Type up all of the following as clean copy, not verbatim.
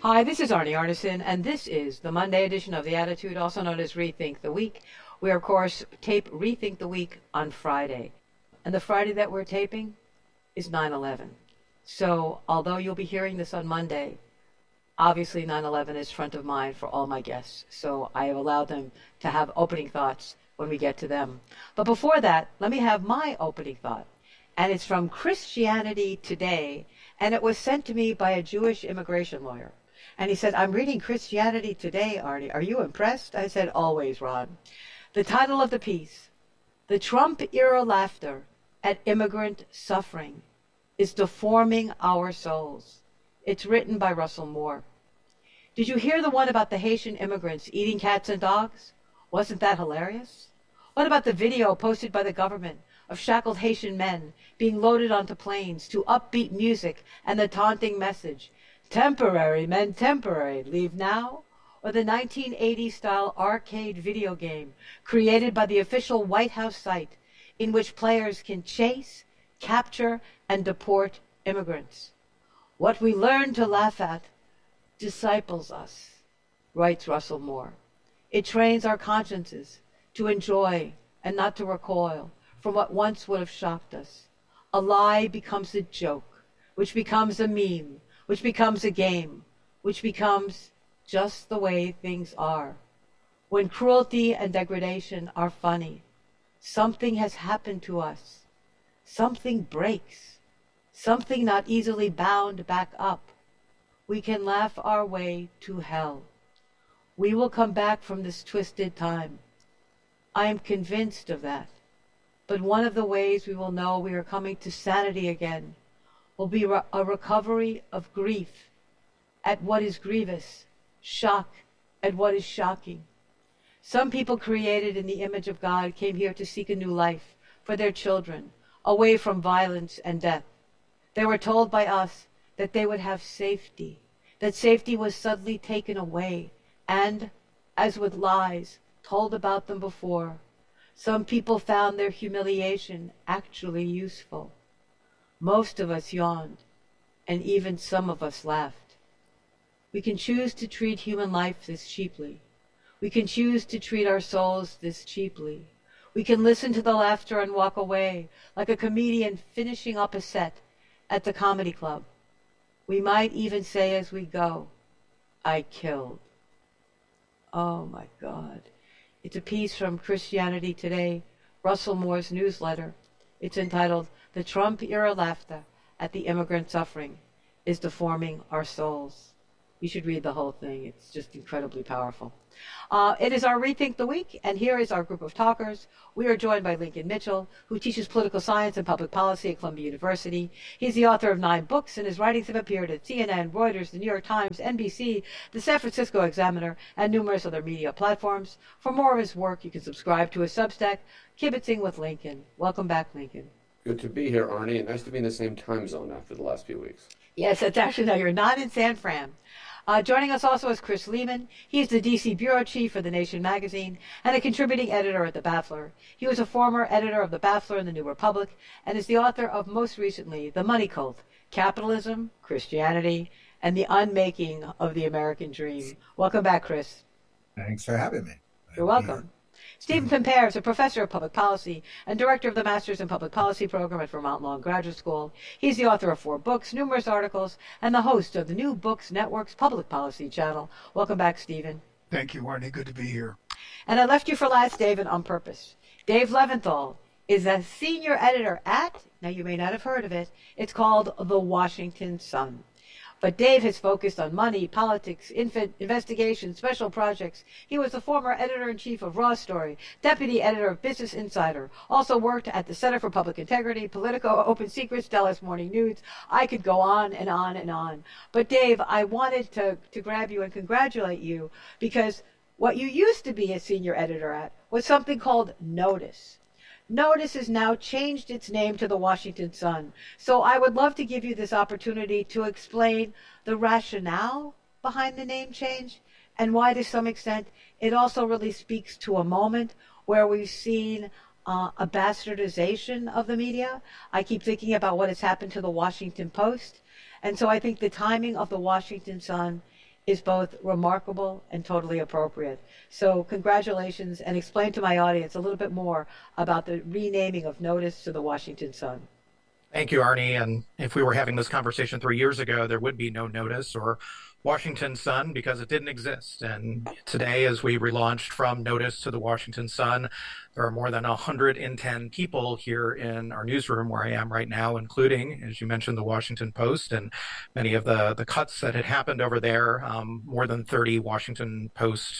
Hi, this is Arnie Arnesen, and this is the Monday edition of The Attitude, also known as Rethink the Week. We, of course, tape Rethink the Week on Friday. And the Friday that we're taping is 9/11. So, although you'll be hearing this on Monday, obviously 9/11 is front of mind for all my guests. So I have allowed them to have opening thoughts when we get to them. But before that, let me have my opening thought. And it's from Christianity Today, and it was sent to me by a Jewish immigration lawyer. And he said, I'm reading Christianity Today, Arnie. Are you impressed? I said, always, Ron. The title of the piece, The Trump-era laughter at immigrant suffering is deforming our souls. It's written by Russell Moore. Did you hear the one about the Haitian immigrants eating cats and dogs? Wasn't that hilarious? What about the video posted by the government of shackled Haitian men being loaded onto planes to upbeat music and the taunting message, temporary, men temporary, leave now? Or the 1980s-style arcade video game created by the official White House site in which players can chase, capture, and deport immigrants. What we learn to laugh at disciples us, writes Russell Moore. It trains our consciences to enjoy and not to recoil from what once would have shocked us. A lie becomes a joke, which becomes a meme, which becomes a game, which becomes just the way things are. When cruelty and degradation are funny, something has happened to us. Something breaks. Something not easily bound back up. We can laugh our way to hell. We will come back from this twisted time. I am convinced of that. But one of the ways we will know we are coming to sanity again will be a recovery of grief at what is grievous, shock at what is shocking. Some people created in the image of God came here to seek a new life for their children, away from violence and death. They were told by us that they would have safety, that safety was suddenly taken away, and, as with lies told about them before, some people found their humiliation actually useful. Most of us yawned, and even some of us laughed. We can choose to treat human life this cheaply. We can choose to treat our souls this cheaply. We can listen to the laughter and walk away like a comedian finishing up a set at the comedy club. We might even say as we go, I killed. Oh my God. It's a piece from Christianity Today, Russell Moore's newsletter. It's entitled, The Trump-era laughter at the immigrant suffering is deforming our souls. You should read the whole thing. It's just incredibly powerful. It is our Rethink the Week, and here is our group of talkers. We are joined by Lincoln Mitchell, who teaches political science and public policy at Columbia University. He's the author of 9 books, and his writings have appeared at CNN, Reuters, the New York Times, NBC, the San Francisco Examiner, and numerous other media platforms. For more of his work, you can subscribe to his Substack, Kibitzing with Lincoln. Welcome back, Lincoln. Good to be here, Arnie, and nice to be in the same time zone after the last few weeks. Yes, it's actually, no, you're not in San Fran. Joining us also is Chris Lehman. He is the D.C. bureau chief for The Nation magazine and a contributing editor at The Baffler. He was a former editor of The Baffler and The New Republic and is the author of, most recently, The Money Cult, Capitalism, Christianity, and the Unmaking of the American Dream. Welcome back, Chris. Thanks for having me. You're welcome. Stephen Pimpere is a professor of public policy and director of the Masters in Public Policy program at Vermont Law and Graduate School. He's the author of 4 books, numerous articles, and the host of the New Books Network's Public Policy channel. Welcome back, Stephen. Thank you, Arnie. Good to be here. And I left you for last, David, on purpose. Dave Leventhal is a senior editor at, now you may not have heard of it, it's called The Washington Sun. But Dave has focused on money, politics, investigation, special projects. He was the former editor-in-chief of Raw Story, deputy editor of Business Insider, also worked at the Center for Public Integrity, Politico, Open Secrets, Dallas Morning News. I could go on and on and on. But Dave, I wanted to grab you and congratulate you because what you used to be a senior editor at was something called Notice. Notice has now changed its name to the Washington Sun. So I would love to give you this opportunity to explain the rationale behind the name change and why, to some extent, it also really speaks to a moment where we've seen a bastardization of the media. I keep thinking about what has happened to the Washington Post. And so I think the timing of the Washington Sun is both remarkable and totally appropriate. So congratulations, and explain to my audience a little bit more about the renaming of Notice to the Washington Sun. Thank you, Arnie. And if we were having this conversation 3 years ago, there would be no Notice or Washington Sun because it didn't exist. And today, as we relaunched from Notice to the Washington Sun, there are more than 110 people here in our newsroom where I am right now, including, as you mentioned, the Washington Post and many of the cuts that had happened over there. More than 30 Washington Post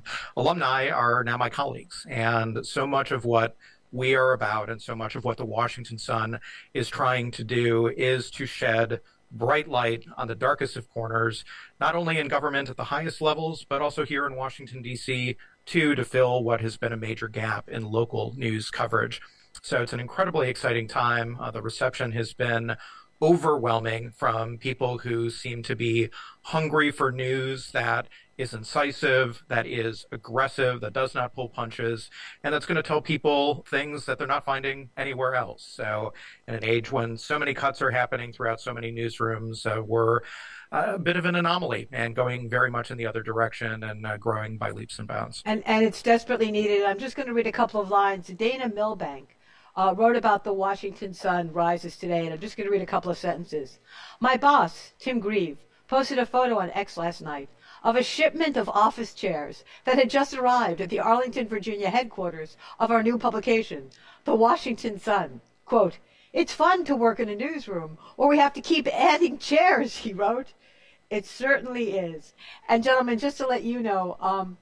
alumni are now my colleagues. And so much of what we are about and so much of what the Washington Sun is trying to do is to shed bright light on the darkest of corners, not only in government at the highest levels, but also here in Washington, D.C., too, to fill what has been a major gap in local news coverage. So it's an incredibly exciting time. The reception has been overwhelming from people who seem to be hungry for news that is incisive, that is aggressive, that does not pull punches, and that's going to tell people things that they're not finding anywhere else. So in an age when so many cuts are happening throughout so many newsrooms, we're a bit of an anomaly and going very much in the other direction and growing by leaps and bounds. And it's desperately needed. I'm just going to read a couple of lines. Dana Milbank wrote about the Washington Sun rises today, and I'm just going to read a couple of sentences. My boss, Tim Grieve, posted a photo on X last night of a shipment of office chairs that had just arrived at the Arlington, Virginia headquarters of our new publication, The Washington Sun. Quote, "It's fun to work in a newsroom, or we have to keep adding chairs," he wrote. It certainly is. And gentlemen, just to let you know,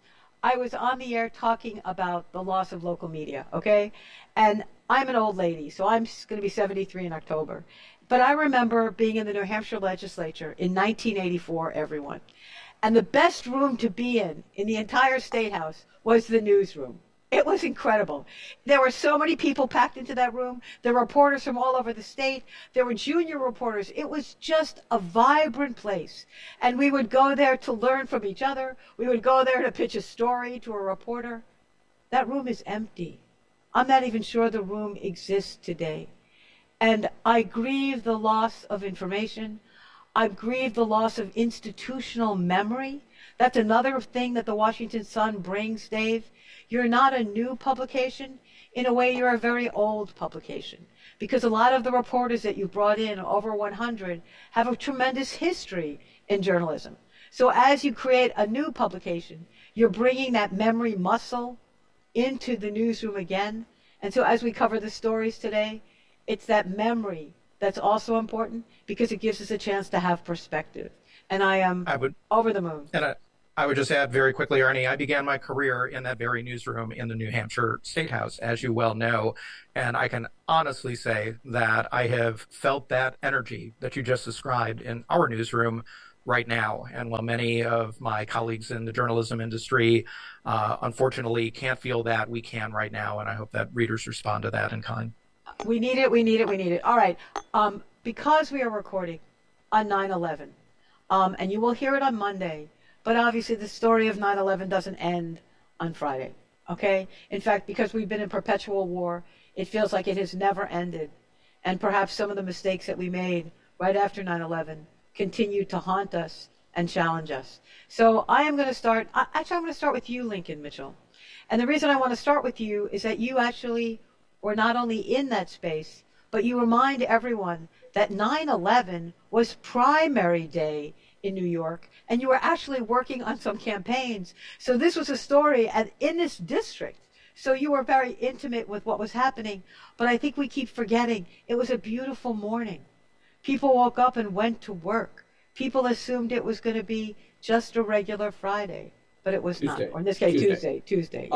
I was on the air talking about the loss of local media, okay? And I'm an old lady, so I'm going to be 73 in October. But I remember being in the New Hampshire legislature in 1984, everyone. And the best room to be in the entire State House was the newsroom. It was incredible. There were so many people packed into that room. There were reporters from all over the state. There were junior reporters. It was just a vibrant place. And we would go there to learn from each other. We would go there to pitch a story to a reporter. That room is empty. I'm not even sure the room exists today. And I grieve the loss of information. I grieve the loss of institutional memory. That's another thing that the Washington Sun brings, Dave. You're not a new publication. In a way, you're a very old publication, because a lot of the reporters that you brought in, over 100, have a tremendous history in journalism. So as you create a new publication, you're bringing that memory muscle into the newsroom again. And so as we cover the stories today, it's that memory that's also important, because it gives us a chance to have perspective. And I am over the moon. And I would just add very quickly, Arnie, I began my career in that very newsroom in the New Hampshire State House, as you well know. And I can honestly say that I have felt that energy that you just described in our newsroom right now. And while many of my colleagues in the journalism industry, unfortunately, can't feel that, we can right now. And I hope that readers respond to that in kind. We need it, we need it, we need it. All right. Because we are recording on 9/11, and you will hear it on Monday, but obviously the story of 9/11 doesn't end on Friday, okay? In fact, because we've been in perpetual war, it feels like it has never ended. And perhaps some of the mistakes that we made right after 9/11 continue to haunt us and challenge us. So I am going to start, actually I'm going to start with you, Lincoln Mitchell. And the reason I want to start with you is that you actually were not only in that space, but you remind everyone that 9/11 was primary day in New York, and you were actually working on some campaigns. So this was a story in this district. So you were very intimate with what was happening. But I think we keep forgetting it was a beautiful morning. People woke up and went to work. People assumed it was going to be just a regular Friday, but it was Tuesday. not. Or in this case, Tuesday. Tuesday.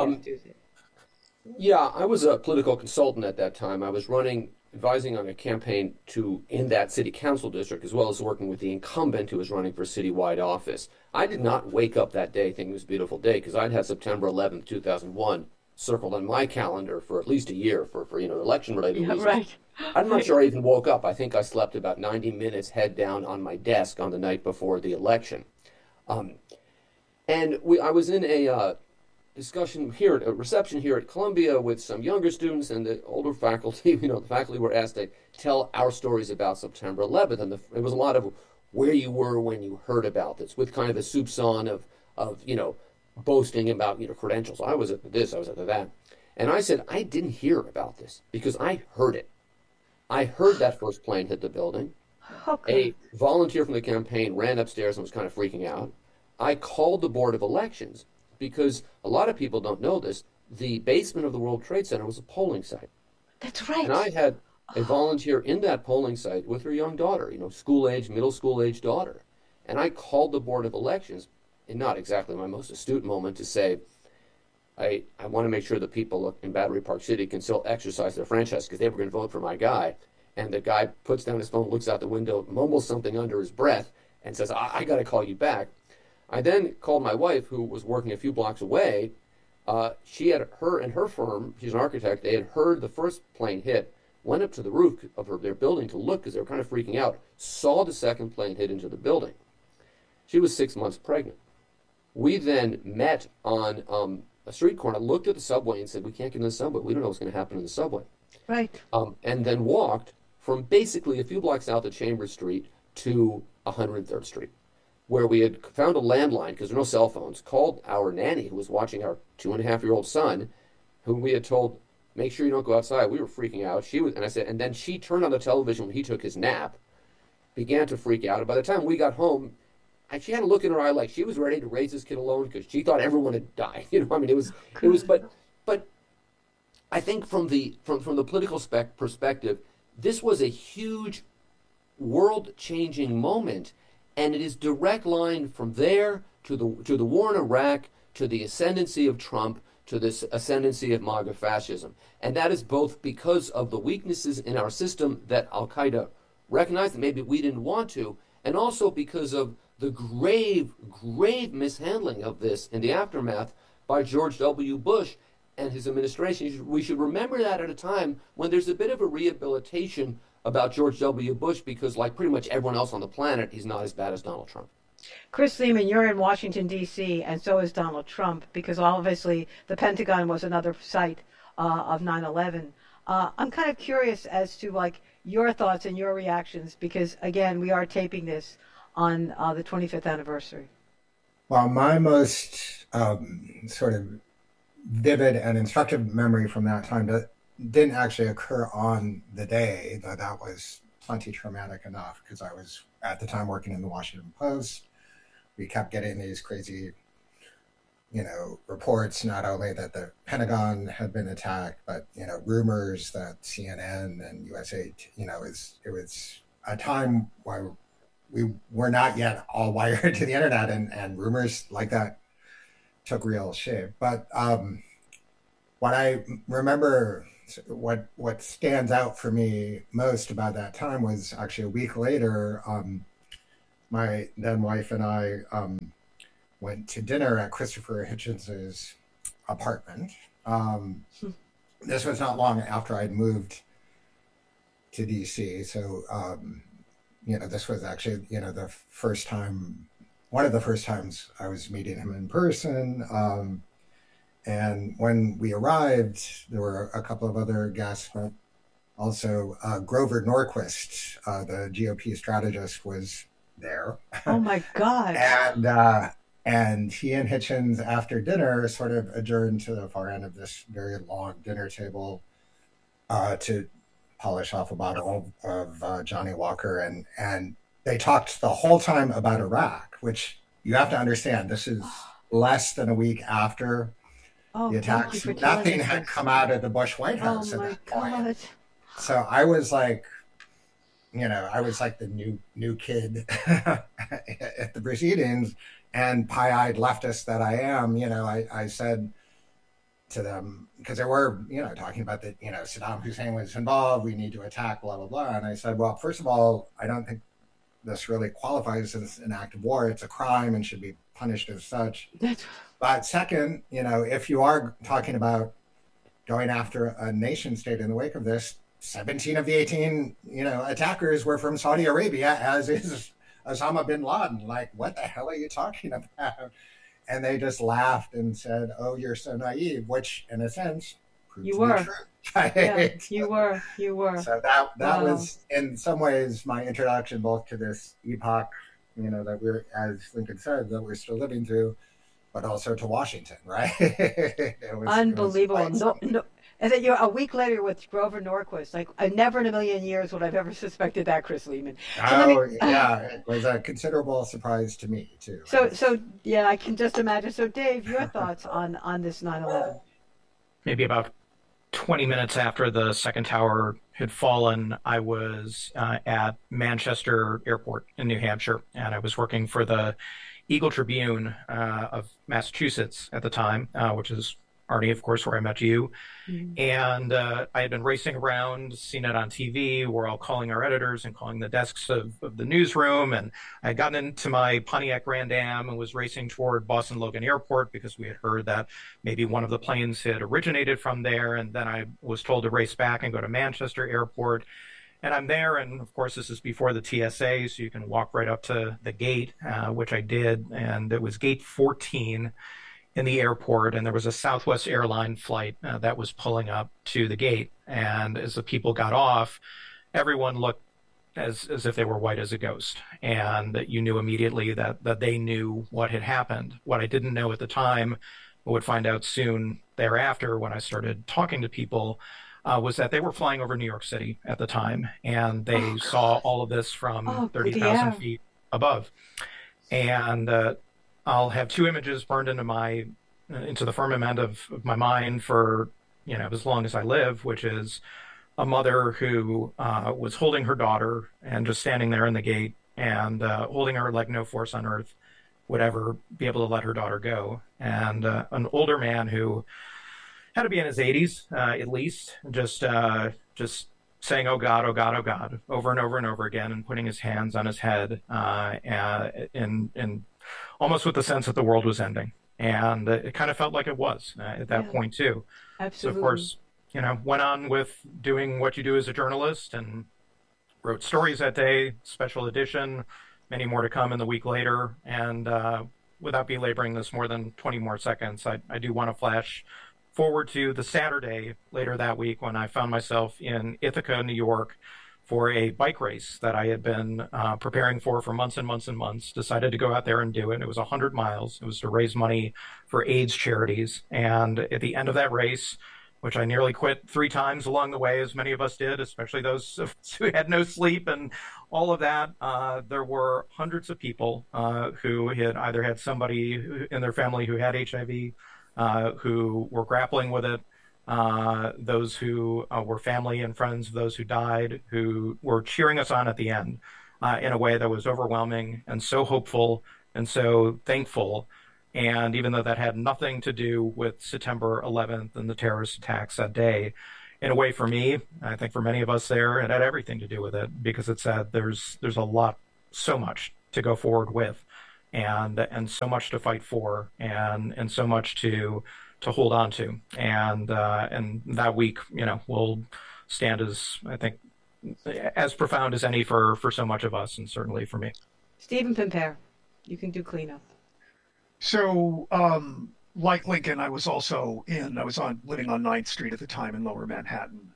Yeah, I was a political consultant at that time. I was advising on a campaign in that city council district, as well as working with the incumbent who was running for citywide office. I did not wake up that day thinking it was a beautiful day, because I'd had September 11th, 2001 circled on my calendar for at least a year for election-related reasons. Right. I'm not sure I even woke up. I think I slept about 90 minutes head down on my desk on the night before the election. I was in a reception here at Columbia with some younger students and the older faculty. The faculty were asked to tell our stories about September 11th, and it was a lot of where you were when you heard about this, with kind of the soupçon of boasting about credentials. I was at this, I was at that, and I said I didn't hear about this because I heard it. I heard that first plane hit the building. Okay. A volunteer from the campaign ran upstairs and was kind of freaking out. I called the Board of Elections because a lot of people don't know this. The basement of the World Trade Center was a polling site. That's right. And I had a volunteer in that polling site with her young daughter, school age, middle school age daughter. And I called the Board of Elections, in not exactly my most astute moment, to say, I want to make sure the people in Battery Park City can still exercise their franchise because they were going to vote for my guy. And the guy puts down his phone, looks out the window, mumbles something under his breath, and says, I got to call you back. I then called my wife, who was working a few blocks away. She had her and her firm, she's an architect, they had heard the first plane hit, went up to the roof of their building to look because they were kind of freaking out, saw the second plane hit into the building. She was 6 months pregnant. We then met on a street corner, looked at the subway and said, we can't get in the subway. We don't know what's going to happen in the subway. Right. And then walked from basically a few blocks south of Chambers Street to 103rd Street, where we had found a landline because there were no cell phones, called our nanny who was watching our 2.5-year-old son, whom we had told, make sure you don't go outside. We were freaking out. And I said, and then she turned on the television when he took his nap, began to freak out. And by the time we got home, she had a look in her eye like she was ready to raise this kid alone because she thought everyone had died. But I think from the political perspective, this was a huge world-changing moment, and it is direct line from there to the war in Iraq, to the ascendancy of Trump, to this ascendancy of MAGA fascism. And that is both because of the weaknesses in our system that Al-Qaeda recognized that maybe we didn't want to, and also because of the grave mishandling of this in the aftermath by George W. Bush and his administration. We should remember that at a time when there's a bit of a rehabilitation about George W. Bush because, like pretty much everyone else on the planet, he's not as bad as Donald Trump. Chris Lehman, you're in Washington, D.C., and so is Donald Trump, because obviously the Pentagon was another site of 9/11. I'm kind of curious as to, your thoughts and your reactions, because, again, we are taping this on the 25th anniversary. Well, my most sort of vivid and instructive memory from that time didn't actually occur on the day, though that was plenty traumatic enough because I was at the time working in the Washington Post. We kept getting these crazy, reports, not only that the Pentagon had been attacked, but, rumors that CNN and USA, it was a time where we were not yet all wired to the internet, and rumors like that took real shape. But what I remember, what stands out for me most about that time was actually a week later, my then wife and I went to dinner at Christopher Hitchens's apartment. This was not long after I'd moved to DC, so this was actually the first time, one of the first times I was meeting him in person. And when we arrived, there were a couple of other guests, but also Grover Norquist, the GOP strategist, was there. Oh my God! And he and Hitchens, after dinner, sort of adjourned to the far end of this very long dinner table to polish off a bottle of Johnny Walker, and they talked the whole time about Iraq, which you have to understand. This is less than a week after the attacks. Nothing had come out of the Bush White House at that point. So I was like, the new kid at the proceedings, and pie-eyed leftist that I am, I said to them, because they were, talking about that, Saddam Hussein was involved, we need to attack, blah, blah, blah. And I said, well, first of all, I don't think this really qualifies as an act of war. It's a crime and should be punished as such. But second, if you are talking about going after a nation state in the wake of this, 17 of the 18, attackers were from Saudi Arabia, as is Osama bin Laden. Like, what the hell are you talking about? And they just laughed and said, oh, you're so naive, which in a sense proved You to be were. true. Yeah, Right? you were. You were. So that Wow. was in some ways my introduction both to this epoch, that we're, as Lincoln said, that we're still living through, but also to Washington, right? It was Unbelievable. quite No, something. no. And then you're a week later with Grover Norquist. Like, I never in a million years would I've ever suspected that, Chris Lehman. So let me. Oh yeah, it was a considerable surprise to me too. So yeah, I can just imagine. So Dave, your thoughts on this 9/11? Maybe about 20 minutes after the second tower had fallen, I was at Manchester Airport in New Hampshire, and I was working for the Eagle Tribune of Massachusetts at the time, which is, Arnie, of course, where I met you. Mhm. And I had been racing around, seen it on TV. We're all calling our editors and calling the desks of the newsroom. And I had gotten into my Pontiac Grand Am and was racing toward Boston Logan Airport because we had heard that maybe one of the planes had originated from there. And then I was told to race back and go to Manchester Airport. And I'm there, and of course, this is before the TSA, so you can walk right up to the gate, which I did. And it was gate 14 in the airport, and there was a Southwest airline flight that was pulling up to the gate. And as the people got off, everyone looked as if they were white as a ghost, and you knew immediately that they knew what had happened. What I didn't know at the time, but would find out soon thereafter when I started talking to people, was that they were flying over New York City at the time, and they Oh saw God. all of this from Oh, good. 30,000 Yeah. feet above. And I'll have two images burned into the firmament of my mind for as long as I live, which is a mother who was holding her daughter and just standing there in the gate and holding her like no force on earth would ever be able to let her daughter go, and an older man who had to be in his 80s at least, just saying, "Oh God, oh God, oh God," over and over and over again, and putting his hands on his head, and almost with the sense that the world was ending. And it kind of felt like it was at that Yeah. point too. So of Absolutely. course, went on with doing what you do as a journalist and wrote stories that day, special edition, many more to come in the week later. And without belaboring this more than 20 more seconds, I do want to flash forward to the Saturday later that week when I found myself in Ithaca, New York, for a bike race that I had been preparing for months and months and months. Decided to go out there and do it. It was 100 miles. It was to raise money for AIDS charities. And at the end of that race, which I nearly quit 3 times along the way, as many of us did, especially those of us who had no sleep and all of that, there were hundreds of people who had either had somebody in their family who had HIV, who were grappling with it, those who were family and friends of those who died, who were cheering us on at the end in a way that was overwhelming and so hopeful and so thankful. And even though that had nothing to do with September 11th and the terrorist attacks that day, in a way for me, I think for many of us there, it had everything to do with it, because it said there's a lot, so much to go forward with, and so much to fight for, and so much to hold on to. And that week, will stand as, I think, as profound as any for so much of us, and certainly for me. Stephen Pimpare, you can do cleanup. So, like Lincoln, I was living on Ninth Street at the time in Lower Manhattan.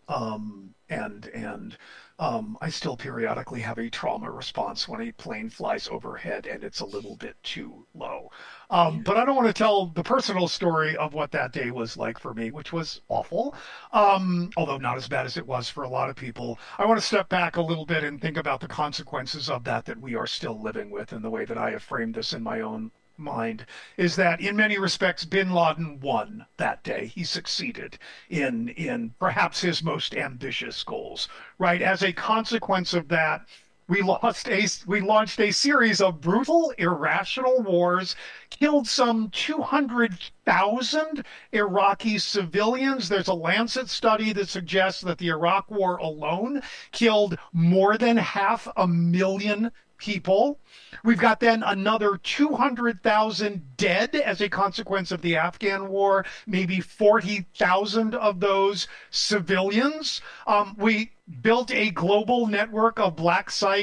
And I still periodically have a trauma response when a plane flies overhead and it's a little bit too low. Yeah. But I don't want to tell the personal story of what that day was like for me, which was awful. Although not as bad as it was for a lot of people. I want to step back a little bit and think about the consequences of that we are still living with, and the way that I have framed this in my own mind is that in many respects bin Laden won that day. He succeeded in perhaps his most ambitious goals, right? As a consequence of that, we launched a series of brutal, irrational wars, killed some 200,000 Iraqi civilians. There's a Lancet study that suggests that the Iraq War alone killed more than 500,000 people. We've got then another 200,000 dead as a consequence of the Afghan war, maybe 40,000 of those civilians. We built a global network of black site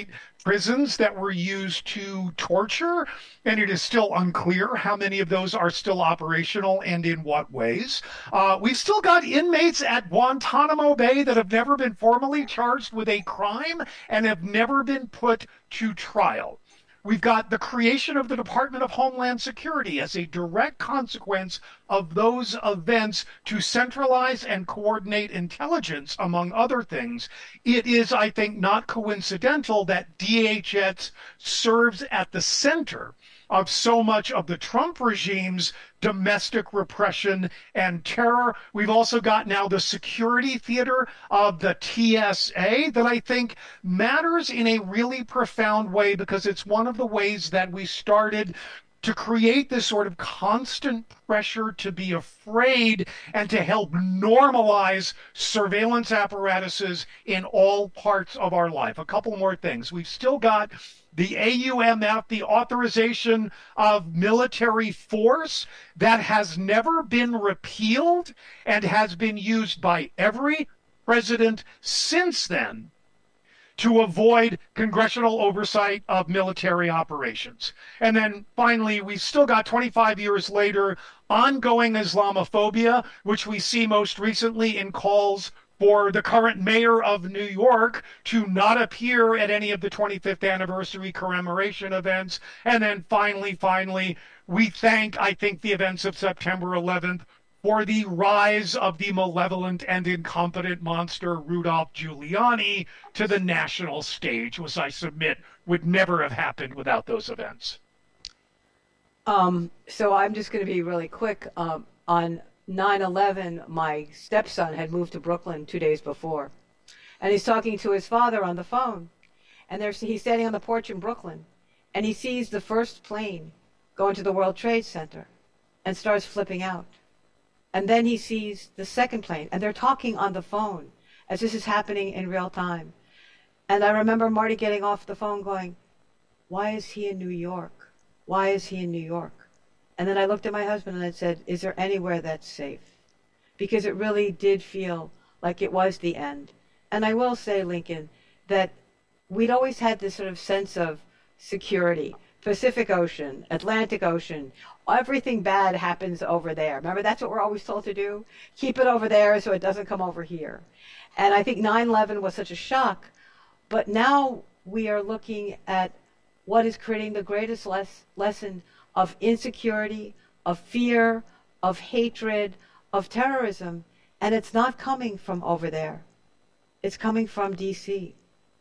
prisons that were used to torture, and it is still unclear how many of those are still operational and in what ways. We've still got inmates at Guantanamo Bay that have never been formally charged with a crime and have never been put to trial. We've got the creation of the Department of Homeland Security as a direct consequence of those events to centralize and coordinate intelligence, among other things. It is, I think, not coincidental that DHS serves at the center of so much of the Trump regime's domestic repression and terror. We've also got now the security theater of the TSA that I think matters in a really profound way, because it's one of the ways that we started to create this sort of constant pressure to be afraid and to help normalize surveillance apparatuses in all parts of our life. A couple more things. We've still got the AUMF, the authorization of military force, that has never been repealed and has been used by every president since then to avoid congressional oversight of military operations. And then finally, we've still got 25 years later ongoing Islamophobia, which we see most recently in calls for the current mayor of New York to not appear at any of the 25th anniversary commemoration events. And then finally, we thank, I think, the events of September 11th for the rise of the malevolent and incompetent monster Rudolph Giuliani to the national stage, which I submit would never have happened without those events. So I'm just going to be really quick. On 9/11, my stepson had moved to Brooklyn 2 days before, and he's talking to his father on the phone, and he's standing on the porch in Brooklyn, and he sees the first plane go into the World Trade Center and starts flipping out. And then he sees the second plane, and they're talking on the phone as this is happening in real time. And I remember Marty getting off the phone going, why is he in New York? Why is he in New York? And then I looked at my husband and I said, is there anywhere that's safe? Because it really did feel like it was the end. And I will say, Lincoln, that we'd always had this sort of sense of security. Pacific Ocean, Atlantic Ocean, everything bad happens over there. Remember, that's what we're always told to do? Keep it over there so it doesn't come over here. And I think 9/11 was such a shock. But now we are looking at what is creating the greatest lesson of insecurity, of fear, of hatred, of terrorism. And it's not coming from over there. It's coming from D.C.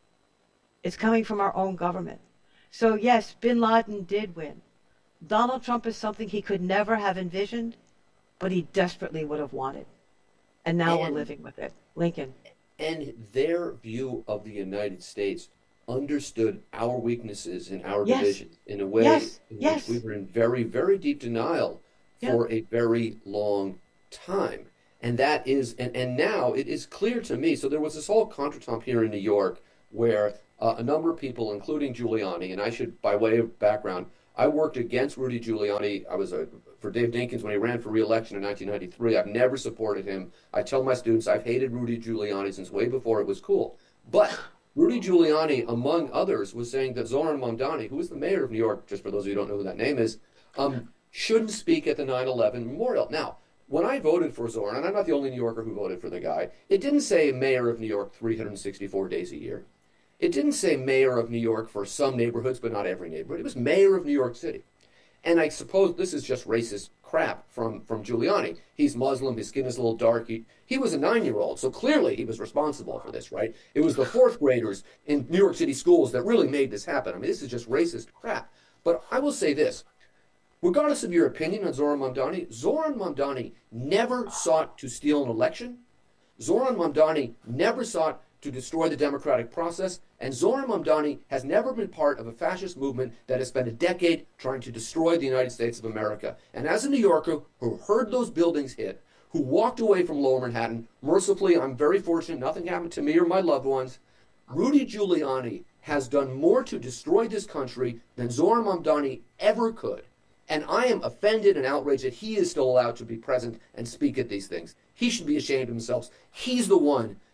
It's coming from our own government. So yes, bin Laden did win. Donald Trump is something he could never have envisioned, but he desperately would have wanted. And now we're living with it. Lincoln. And their view of the United States understood our weaknesses and our division in a way in which we were in very, very deep denial for a very long time. And that is, and now it is clear to me. So there was this whole contretemps here in New York where a number of people, including Giuliani, and I should, by way of background, I worked against Rudy Giuliani. I was for Dave Dinkins when he ran for re-election in 1993. I've never supported him. I tell my students I've hated Rudy Giuliani since way before it was cool. But Rudy Giuliani, among others, was saying that Zoran Mamdani, who is the mayor of New York, just for those of you who don't know who that name is, shouldn't speak at the 9/11 memorial. Now, when I voted for Zoran, and I'm not the only New Yorker who voted for the guy, it didn't say mayor of New York 364 days a year. It didn't say mayor of New York for some neighborhoods, but not every neighborhood. It was mayor of New York City. And I suppose this is just racist crap from Giuliani. He's Muslim, his skin is a little dark. He was a 9-year-old, so clearly he was responsible for this, right? It was the fourth graders in New York City schools that really made this happen. I mean, this is just racist crap. But I will say this. Regardless of your opinion on Zoran Mamdani never sought to steal an election. Zoran Mamdani never sought to destroy the democratic process, and Zoran Mamdani has never been part of a fascist movement that has spent a decade trying to destroy the United States of America. And as a New Yorker who heard those buildings hit, who walked away from Lower Manhattan, mercifully, I'm very fortunate, nothing happened to me or my loved ones, Rudy Giuliani has done more to destroy this country than Zoran Mamdani ever could. And I am offended and outraged that he is still allowed to be present and speak at these things. He should be ashamed of himself. He's the one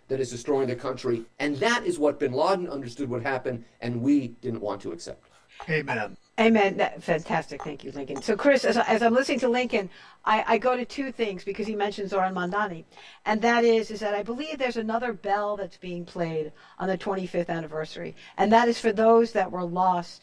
that is destroying the country. And that is what bin Laden understood would happen, and we didn't want to accept. Amen. Amen. Fantastic. Thank you, Lincoln. So, Chris, as I'm listening to Lincoln, I go to two things because he mentions Zoran Mandani. And that is that I believe there's another bell that's being played on the 25th anniversary. And that is for those that were lost.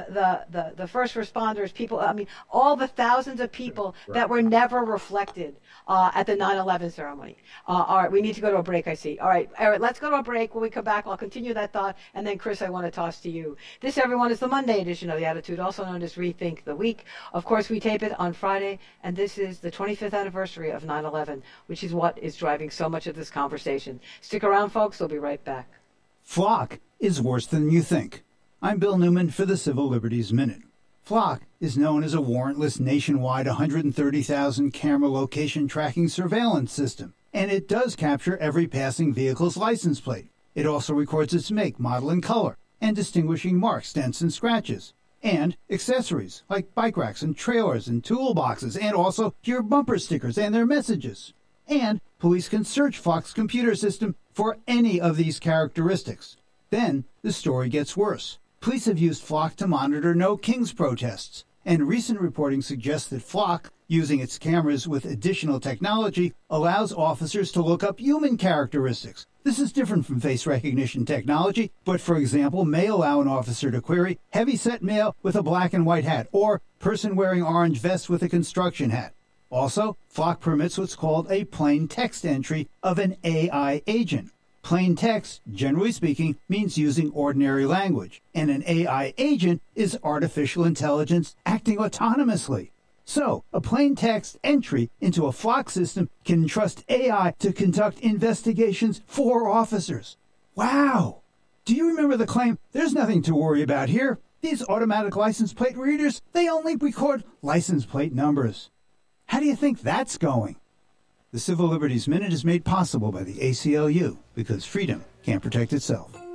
The first responders, people, I mean, all the thousands of people that were never reflected at the 9/11 ceremony. All right, we need to go to a break, I see. All right, let's go to a break. When we come back, I'll continue that thought. And then, Chris, I want to toss to you. This, everyone, is the Monday edition of The Attitude, also known as Rethink the Week. Of course, we tape it on Friday, and this is the 25th anniversary of 9/11, which is what is driving so much of this conversation. Stick around, folks. We'll be right back. Flock is worse than you think. I'm Bill Newman for the Civil Liberties Minute. Flock is known as a warrantless nationwide 130,000 camera location tracking surveillance system, and it does capture every passing vehicle's license plate. It also records its make, model, and color, and distinguishing marks, dents, and scratches, and accessories like bike racks and trailers and toolboxes, and also your bumper stickers and their messages. And police can search Flock's computer system for any of these characteristics. Then the story gets worse. Police have used Flock to monitor No Kings protests, and recent reporting suggests that Flock, using its cameras with additional technology, allows officers to look up human characteristics. This is different from face recognition technology, but for example, may allow an officer to query heavy-set male with a black and white hat, or person wearing orange vest with a construction hat. Also, Flock permits what's called a plain text entry of an AI agent. Plain text, generally speaking, means using ordinary language, and an AI agent is artificial intelligence acting autonomously. So, a plain text entry into a Flock system can entrust AI to conduct investigations for officers. Wow! Do you remember the claim, there's nothing to worry about here? These automatic license plate readers, they only record license plate numbers. How do you think that's going? The Civil Liberties Minute is made possible by the ACLU because freedom can't protect itself.